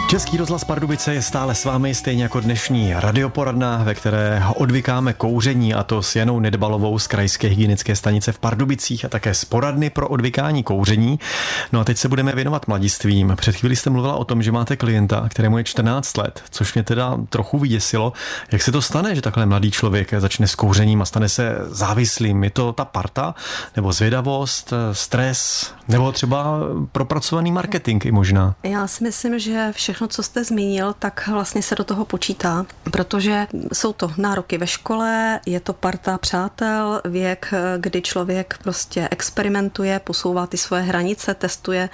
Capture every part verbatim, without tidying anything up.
Český rozhlas Pardubice je stále s vámi, stejně jako dnešní radioporadna, ve které odvykáme kouření, a to s Janou Nedbalovou z Krajské hygienické stanice v Pardubicích a také z poradny pro odvykání kouření. No a teď se budeme věnovat mladistvím. Před chvílí jste mluvila o tom, že máte klienta, kterému je čtrnáct let, což mě teda trochu vyděsilo. Jak se to stane, že takhle mladý člověk začne s kouřením a stane se závislým? Je to ta parta, nebo zvědavost, stres, nebo třeba propracovaný marketing i možná? Já si myslím, že všechno, co jste zmínil, tak vlastně se do toho počítá, protože jsou to nároky ve škole, je to parta přátel, věk, kdy člověk prostě experimentuje, posouvá ty svoje hranice, testuje,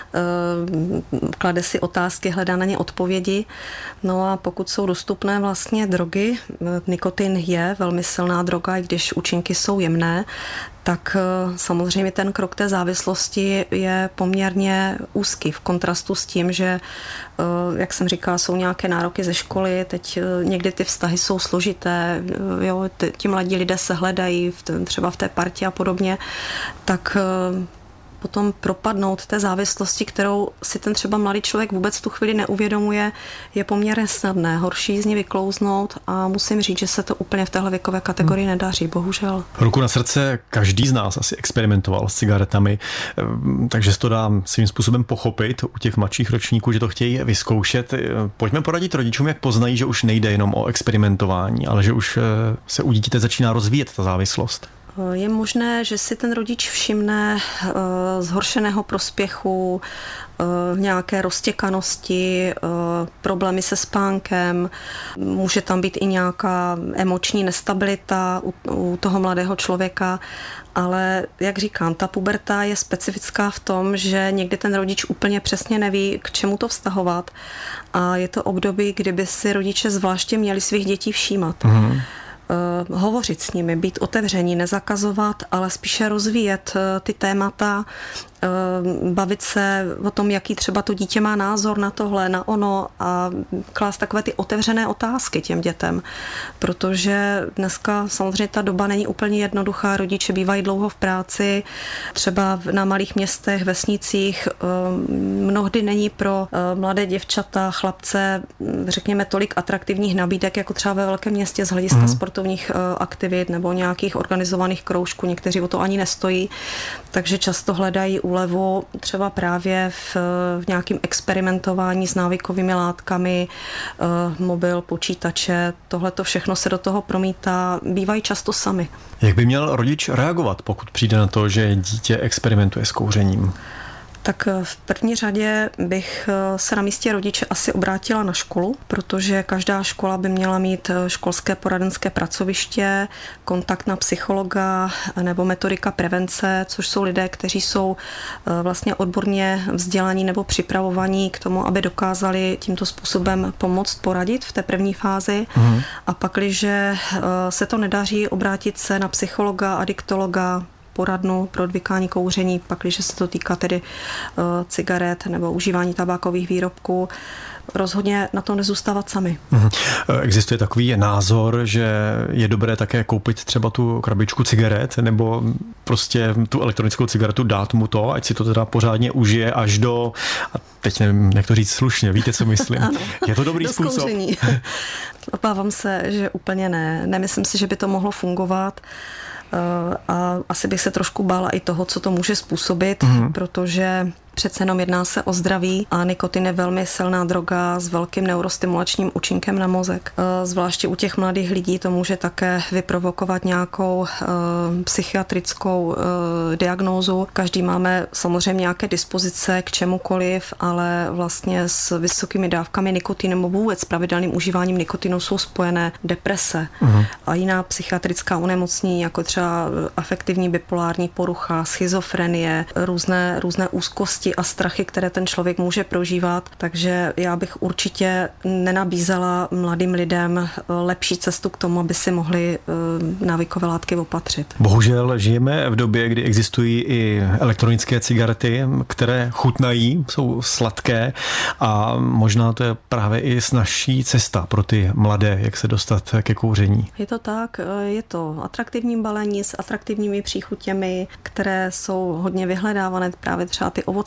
klade si otázky, hledá na ně odpovědi. No a pokud jsou dostupné vlastně drogy, nikotin je velmi silná droga, i když účinky jsou jemné, tak samozřejmě ten krok té závislosti je poměrně úzký v kontrastu s tím, že, jak jsem říkala, jsou nějaké nároky ze školy, teď někdy ty vztahy jsou složité, jo, ti mladí lidé se hledají v, třeba v té partě a podobně, tak potom propadnout té závislosti, kterou si ten třeba mladý člověk vůbec v tu chvíli neuvědomuje, je poměrně snadné. Horší z ní vyklouznout a musím říct, že se to úplně v téhle věkové kategorii hmm. nedaří, bohužel. Ruku na srdce, každý z nás asi experimentoval s cigaretami, takže se to dá svým způsobem pochopit u těch mladších ročníků, že to chtějí vyzkoušet. Pojďme poradit rodičům, jak poznají, že už nejde jenom o experimentování, ale že už se u dítěte začíná rozvíjet ta závislost. Je možné, že si ten rodič všimne uh, zhoršeného prospěchu, uh, nějaké roztěkanosti, uh, problémy se spánkem, může tam být i nějaká emoční nestabilita u, u toho mladého člověka, ale jak říkám, ta puberta je specifická v tom, že někdy ten rodič úplně přesně neví, k čemu to vztahovat, a je to období, kdyby si rodiče zvláště měli svých dětí všímat. Mm. Uh, hovořit s nimi, být otevření, nezakazovat, ale spíše rozvíjet uh, ty témata, uh, bavit se o tom, jaký třeba to dítě má názor na tohle, na ono, a klást takové ty otevřené otázky těm dětem, protože dneska samozřejmě ta doba není úplně jednoduchá, rodiče bývají dlouho v práci, třeba na malých městech, vesnicích, uh, mnohdy není pro uh, mladé děvčata, chlapce, řekněme, tolik atraktivních nabídek, jako třeba ve velkém městě z hlediska mm. sportovních aktivit nebo nějakých organizovaných kroužků, někteří o to ani nestojí, takže často hledají úlevu třeba právě v, v nějakém experimentování s návykovými látkami, mobil, počítače, tohle to všechno se do toho promítá, bývají často sami. Jak by měl rodič reagovat, pokud přijde na to, že dítě experimentuje s kouřením? Tak v první řadě bych se na místě rodiče asi obrátila na školu, protože každá škola by měla mít školské poradenské pracoviště, kontakt na psychologa nebo metodika prevence, což jsou lidé, kteří jsou vlastně odborně vzdělaní nebo připravovaní k tomu, aby dokázali tímto způsobem pomoct, poradit v té první fázi. Mhm. A pakliže se to nedaří, obrátit se na psychologa, adiktologa, poradnu pro odvykání kouření, pak když se to týká tedy uh, cigaret nebo užívání tabákových výrobků. Rozhodně na to nezůstávat sami. Mhm. Existuje takový názor, že je dobré také koupit třeba tu krabičku cigaret nebo prostě tu elektronickou cigaretu, dát mu to, ať si to teda pořádně užije až do, a teď nevím, jak to říct slušně, víte, co myslím? Ano, je to dobrý do způsob? Zkouření. Obávám se, že úplně ne. Nemyslím si, že by to mohlo fungovat. A asi bych se trošku bála i toho, co to může způsobit, mm. protože přece jenom jedná se o zdraví a nikotin je velmi silná droga s velkým neurostimulačním účinkem na mozek. Zvláště u těch mladých lidí to může také vyprovokovat nějakou uh, psychiatrickou uh, diagnózu. Každý máme samozřejmě nějaké dispozice k čemukoliv, ale vlastně s vysokými dávkami nikotinu nebo vůbec s pravidelným užíváním nikotinu jsou spojené deprese uh-huh. a jiná psychiatrická onemocnění, jako třeba afektivní bipolární porucha, schizofrenie, různé, různé úzkosti a strachy, které ten člověk může prožívat. Takže já bych určitě nenabízela mladým lidem lepší cestu k tomu, aby si mohli návykové látky opatřit. Bohužel žijeme v době, kdy existují i elektronické cigarety, které chutnají, jsou sladké a možná to je právě i snazší cesta pro ty mladé, jak se dostat ke kouření. Je to tak, je to atraktivní balení s atraktivními příchutěmi, které jsou hodně vyhledávané, právě třeba ty ovocné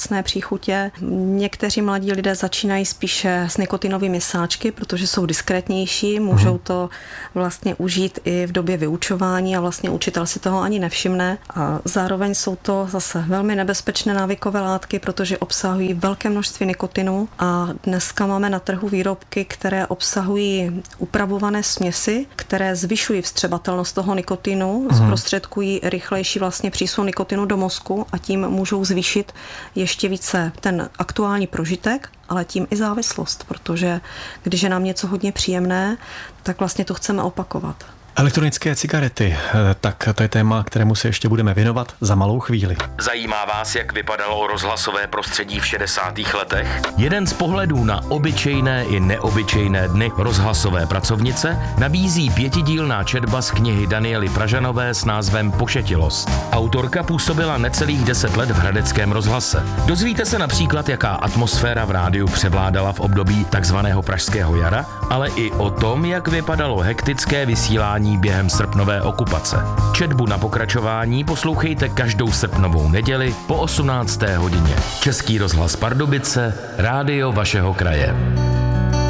mocné příchutě. Někteří mladí lidé začínají spíše s nikotinovými sáčky, protože jsou diskrétnější, můžou to vlastně užít i v době vyučování a vlastně učitel si toho ani nevšimne. A zároveň jsou to zase velmi nebezpečné návykové látky, protože obsahují velké množství nikotinu a dneska máme na trhu výrobky, které obsahují upravované směsi, které zvyšují vstřebatelnost toho nikotinu, hmm. zprostředkují rychlejší vlastně přísun nikotinu do mozku a tím můžou zvýšit ještě více ten aktuální prožitek, ale tím i závislost, protože když je nám něco hodně příjemné, tak vlastně to chceme opakovat. Elektronické cigarety, tak to je téma, kterému se ještě budeme věnovat za malou chvíli. Zajímá vás, jak vypadalo rozhlasové prostředí v šedesátých letech? Jeden z pohledů na obyčejné i neobyčejné dny rozhlasové pracovnice nabízí pětidílná četba z knihy Daniely Pražanové s názvem Pošetilost. Autorka působila necelých deset let v hradeckém rozhlase. Dozvíte se například, jaká atmosféra v rádiu převládala v období takzvaného pražského jara, ale i o tom, jak vypadalo hektické vysílání během srpnové okupace. Četbu na pokračování poslouchejte každou srpnovou neděli po osmnácté hodině. Český rozhlas Pardubice, rádio vašeho kraje.